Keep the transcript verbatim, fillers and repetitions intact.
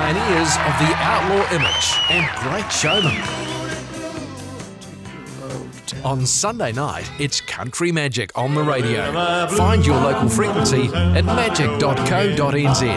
pioneers of the outlaw image and great showmen. On Sunday night, it's Country Magic on the radio. Find your local frequency at magic dot co dot n z.